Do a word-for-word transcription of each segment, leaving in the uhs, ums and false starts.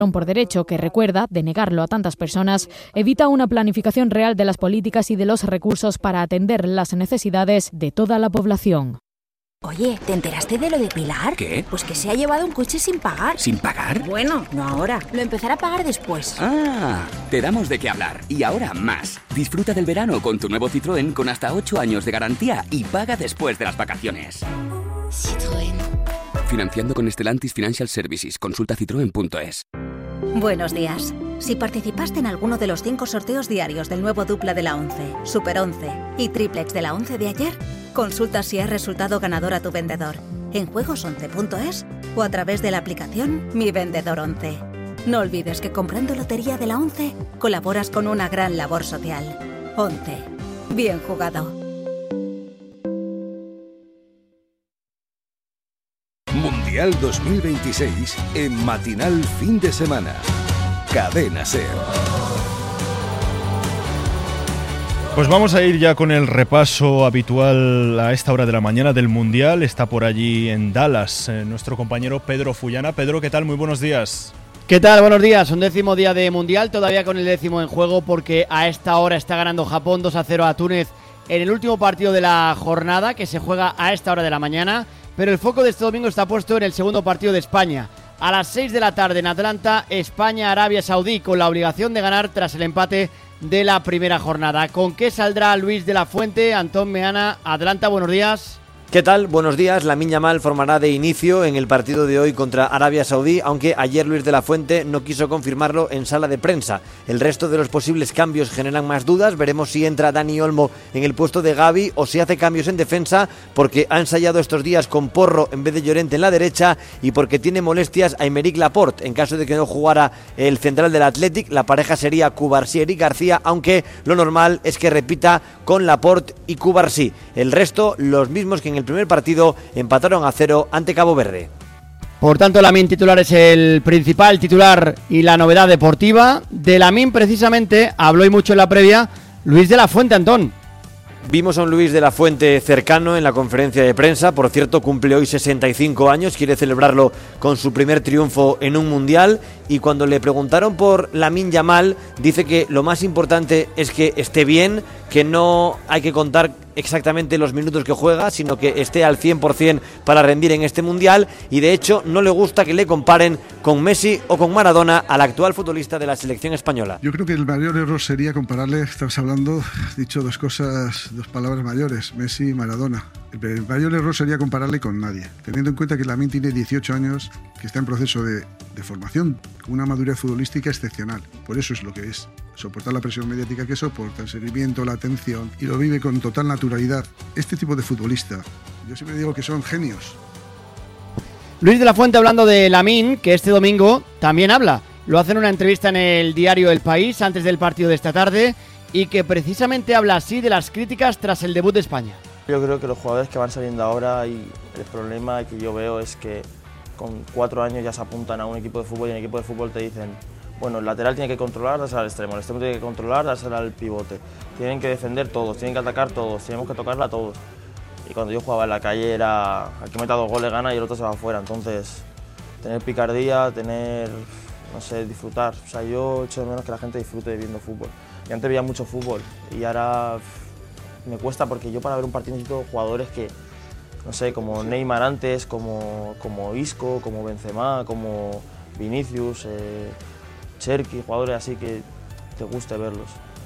por derecho que, recuerda, de negarlo a tantas personas, evita una planificación real de las políticas y de los recursos para atender las necesidades de toda la población. Oye, ¿te enteraste de lo de Pilar? ¿Qué? Pues que se ha llevado un coche sin pagar. ¿Sin pagar? Bueno, no ahora. Lo empezará a pagar después. Ah, te damos de qué hablar. Y ahora más. Disfruta del verano con tu nuevo Citroën con hasta ocho años de garantía y paga después de las vacaciones. Citroën. Financiando con Stellantis Financial Services. Consulta citroen punto es. Buenos días. Si participaste en alguno de los cinco sorteos diarios del nuevo Dupla de la once, Super once y Triplex de la once de ayer, consulta si has resultado ganador a tu vendedor en juegos once punto es o a través de la aplicación Mi Vendedor once. No olvides que comprando lotería de la once colaboras con una gran labor social. once. Bien jugado. Mundial dos mil veintiséis en Matinal Fin de Semana. Cadena SER. Pues vamos a ir ya con el repaso habitual a esta hora de la mañana del Mundial. Está por allí en Dallas eh, nuestro compañero Pedro Fullana. Pedro, ¿qué tal? Muy buenos días. ¿Qué tal? Buenos días. Un décimo día de Mundial, todavía con el décimo en juego porque a esta hora está ganando Japón dos a cero a Túnez en el último partido de la jornada que se juega a esta hora de la mañana. Pero el foco de este domingo está puesto en el segundo partido de España. A las seis de la tarde en Atlanta, España-Arabia Saudí, con la obligación de ganar tras el empate de la primera jornada. ¿Con qué saldrá Luis de la Fuente? Antón Meana, Atlanta, buenos días. ¿Qué tal? Buenos días. Lamine Yamal formará de inicio en el partido de hoy contra Arabia Saudí, aunque ayer Luis de la Fuente no quiso confirmarlo en sala de prensa. El resto de los posibles cambios generan más dudas. Veremos si entra Dani Olmo en el puesto de Gavi o si hace cambios en defensa, porque ha ensayado estos días con Porro en vez de Llorente en la derecha y porque tiene molestias a Aymeric Laporte. En caso de que no jugara el central del Athletic, la pareja sería Cubarsí y García, aunque lo normal es que repita con Laporte y Cubarsí. El resto, los mismos que en el El primer partido, empataron a cero ante Cabo Verde. Por tanto, Lamine titular es el principal titular y la novedad deportiva. De Lamine precisamente habló y mucho en la previa Luis de la Fuente, Antón. Vimos a un Luis de la Fuente cercano en la conferencia de prensa. Por cierto, cumple hoy sesenta y cinco años, quiere celebrarlo con su primer triunfo en un mundial. Y cuando le preguntaron por Lamine Yamal, dice que lo más importante es que esté bien, que no hay que contar exactamente los minutos que juega, sino que esté al cien por ciento para rendir en este mundial. Y de hecho no le gusta que le comparen con Messi o con Maradona al actual futbolista de la selección española. Yo creo que el mayor error sería compararle, estás hablando, has dicho dos cosas, dos palabras mayores, Messi y Maradona. El mayor error sería compararle con nadie, teniendo en cuenta que Lamine tiene dieciocho años, que está en proceso de, de formación, con una madurez futbolística excepcional. Por eso es lo que es. Soportar la presión mediática que soporta, el seguimiento, la atención, y lo vive con total naturalidad. Este tipo de futbolista, yo siempre digo que son genios. Luis de la Fuente hablando de Lamine, que este domingo también habla. Lo hace en una entrevista en el diario El País antes del partido de esta tarde y que precisamente habla así de las críticas tras el debut de España. Yo creo que los jugadores que van saliendo ahora, y el problema que yo veo es que con cuatro años ya se apuntan a un equipo de fútbol y en el equipo de fútbol te dicen: bueno, el lateral tiene que controlar, dársela al extremo, el extremo tiene que controlar, dársela al pivote. Tienen que defender todos, tienen que atacar todos, tenemos que tocarla a todos. Y cuando yo jugaba en la calle era: al que meta dos goles gana y el otro se va afuera. Entonces, tener picardía, tener, no sé, disfrutar. O sea, yo echo de menos que la gente disfrute viendo fútbol. Y antes veía mucho fútbol y ahora me cuesta, porque yo para ver un partido necesito jugadores que, no sé, como Neymar antes, como, como Isco, como Benzema, como Vinicius, eh, Cherki, jugadores así que te guste verlos.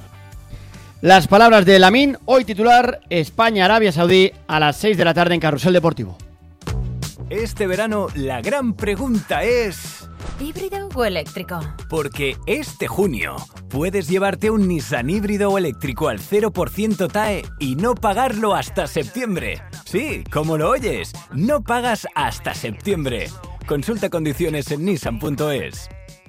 Las palabras de Lamine, hoy titular España-Arabia Saudí a las seis de la tarde en Carrusel Deportivo. Este verano la gran pregunta es... ¿híbrido o eléctrico? Porque este junio puedes llevarte un Nissan híbrido o eléctrico al cero por ciento T A E y no pagarlo hasta septiembre. Sí, como lo oyes, no pagas hasta septiembre. Consulta condiciones en nissan punto es.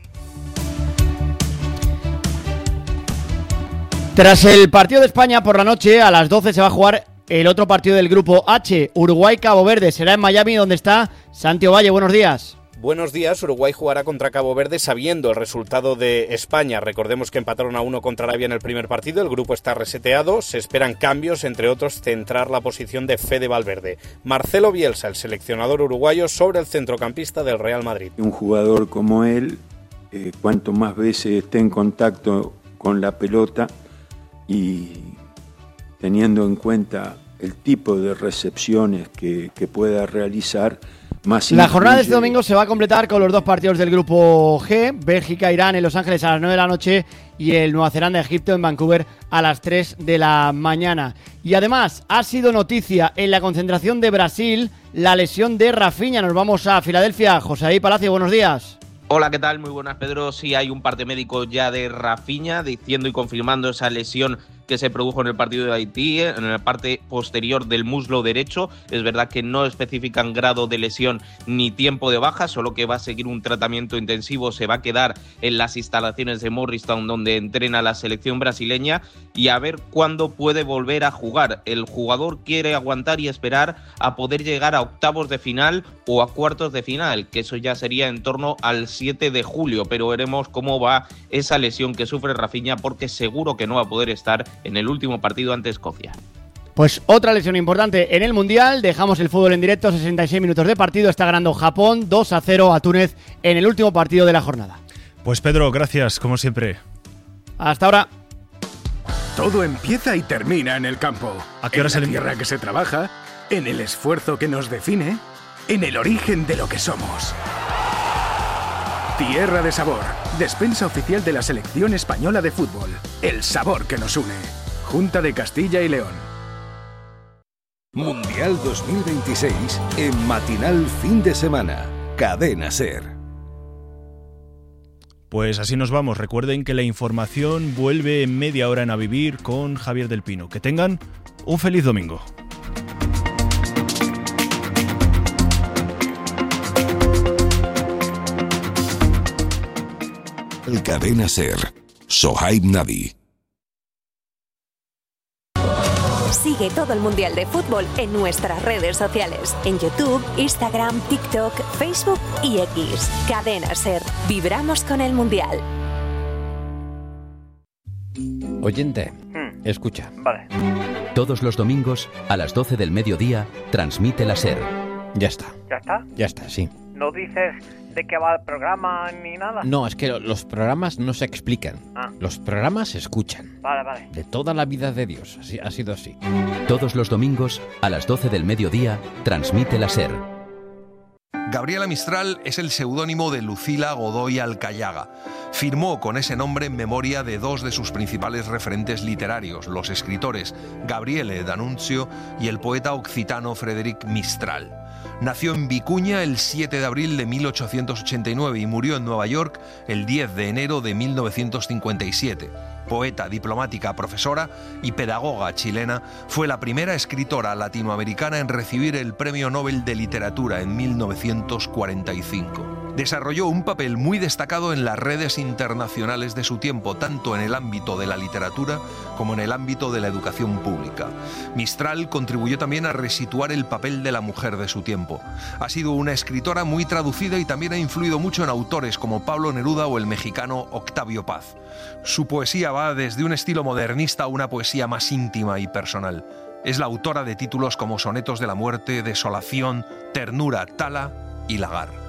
Tras el partido de España por la noche, a las doce se va a jugar el otro partido del grupo H, Uruguay-Cabo Verde. Será en Miami, donde está Santi Ovalle. Buenos días. Buenos días. Uruguay jugará contra Cabo Verde sabiendo el resultado de España. Recordemos que empataron a uno contra Arabia en el primer partido. El grupo está reseteado. Se esperan cambios, entre otros centrar la posición de Fede Valverde. Marcelo Bielsa, el seleccionador uruguayo, sobre el centrocampista del Real Madrid. Un jugador como él eh, cuanto más veces esté en contacto con la pelota y teniendo en cuenta el tipo de recepciones que, que pueda realizar, más La jornada de este influye. domingo se va a completar con los dos partidos del grupo G, Bélgica-Irán en Los Ángeles a las nueve de la noche y el Nueva Zelanda-Egipto en Vancouver a las tres de la mañana. Y además ha sido noticia en la concentración de Brasil la lesión de Rafinha. Nos vamos a Filadelfia. José Ahí Palacio, buenos días. Hola, ¿qué tal? Muy buenas, Pedro. Sí, hay un parte médico ya de Rafinha diciendo y confirmando esa lesión que se produjo en el partido de Haití, en la parte posterior del muslo derecho. Es verdad que no especifican grado de lesión ni tiempo de baja, solo que va a seguir un tratamiento intensivo, se va a quedar en las instalaciones de Morristown donde entrena la selección brasileña y a ver cuándo puede volver a jugar. El jugador quiere aguantar y esperar a poder llegar a octavos de final o a cuartos de final, que eso ya sería en torno al siete de julio, pero veremos cómo va esa lesión que sufre Rafinha porque seguro que no va a poder estar en el último partido ante Escocia. Pues otra lesión importante en el Mundial. Dejamos el fútbol en directo, sesenta y seis minutos de partido. Está ganando Japón dos a cero a Túnez en el último partido de la jornada. Pues Pedro, gracias, como siempre. Hasta ahora. Todo empieza y termina en el campo. ¿A qué hora en se la le- tierra que se trabaja, en el esfuerzo que nos define, en el origen de lo que somos. Tierra de Sabor, despensa oficial de la selección española de fútbol. El sabor que nos une. Junta de Castilla y León. Mundial dos mil veintiséis en Matinal Fin de Semana. Cadena SER. Pues así nos vamos. Recuerden que la información vuelve en media hora en A Vivir con Javier del Pino. Que tengan un feliz domingo. El Cadena SER. Sohaib Nabi. Sigue todo el Mundial de Fútbol en nuestras redes sociales. En YouTube, Instagram, TikTok, Facebook y X. Cadena SER. Vibramos con el Mundial. Oyente, escucha. Vale. Todos los domingos, a las doce del mediodía, transmite la SER. Ya está. ¿Ya está? Ya está, sí. ¿No dices de qué va el programa ni nada? No, es que los programas no se explican. Ah. Los programas se escuchan. Vale, vale. De toda la vida de Dios. Así, ha sido así. Todos los domingos, a las doce del mediodía, transmite la SER. Gabriela Mistral es el seudónimo de Lucila Godoy Alcayaga. Firmó con ese nombre en memoria de dos de sus principales referentes literarios, los escritores Gabriele D'Annunzio y el poeta occitano Frederic Mistral. Nació en Vicuña el siete de abril de mil ochocientos ochenta y nueve y murió en Nueva York el diez de enero de mil novecientos cincuenta y siete. Poeta, diplomática, profesora y pedagoga chilena, fue la primera escritora latinoamericana en recibir el Premio Nobel de Literatura en mil novecientos cuarenta y cinco. Desarrolló un papel muy destacado en las redes internacionales de su tiempo, tanto en el ámbito de la literatura como en el ámbito de la educación pública. Mistral contribuyó también a resituar el papel de la mujer de su tiempo. Ha sido una escritora muy traducida y también ha influido mucho en autores como Pablo Neruda o el mexicano Octavio Paz. Su poesía va desde un estilo modernista a una poesía más íntima y personal. Es la autora de títulos como Sonetos de la Muerte, Desolación, Ternura, Tala y Lagar.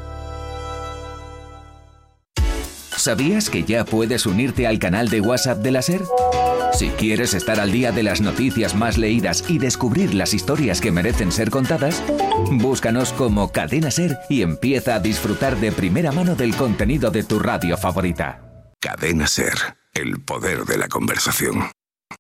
¿Sabías que ya puedes unirte al canal de WhatsApp de la SER? Si quieres estar al día de las noticias más leídas y descubrir las historias que merecen ser contadas, búscanos como Cadena SER y empieza a disfrutar de primera mano del contenido de tu radio favorita. Cadena SER. El poder de la conversación.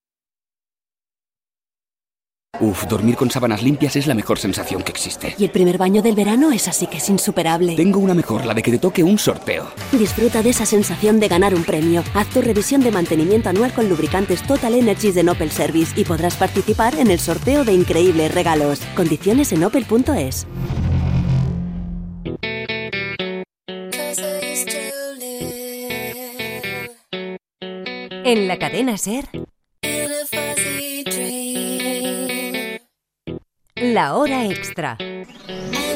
Uf, dormir con sábanas limpias es la mejor sensación que existe. Y el primer baño del verano es así que es insuperable. Tengo una mejor, la de que te toque un sorteo. Disfruta de esa sensación de ganar un premio. Haz tu revisión de mantenimiento anual con lubricantes Total Energies de Opel Service y podrás participar en el sorteo de increíbles regalos. Condiciones en opel punto es. En la Cadena SER, La Hora Extra.